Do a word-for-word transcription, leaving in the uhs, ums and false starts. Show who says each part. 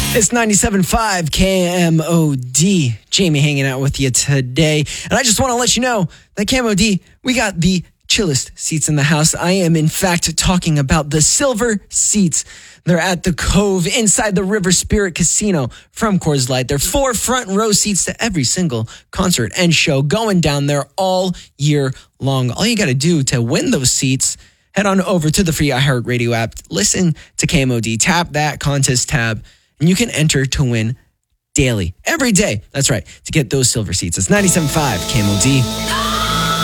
Speaker 1: It's ninety-seven point five K M O D. Jamie hanging out with you today. And I just want to let you know that K M O D, we got the chillest seats in the house. I am, in fact, talking about the silver seats. They're at the Cove inside the River Spirit Casino from Coors Light. They're four front row seats to every single concert and show going down there all year long. All you got to do to win those seats, head on over to the free iHeartRadio app. Listen to K M O D. Tap that contest tab, and you can enter to win daily, every day. That's right, to get those silver seats. It's ninety-seven point five K M O D.